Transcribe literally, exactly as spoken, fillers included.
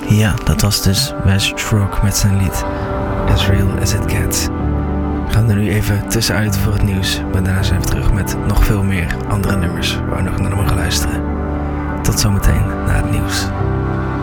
Ja, dat was dus Wes Rock met zijn lied As Real As It Gets. We gaan er nu even tussenuit voor het nieuws, maar daarna zijn we terug met nog veel meer andere nummers waar we nog naar mogen luisteren. Tot zometeen na het nieuws.